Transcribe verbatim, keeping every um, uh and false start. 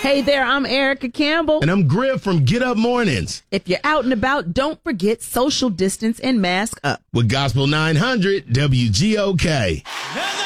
Hey there, I'm Erica Campbell. And I'm Griff from Get Up Mornings. If you're out and about, don't forget social distance and mask up. With Gospel nine hundred W G O K.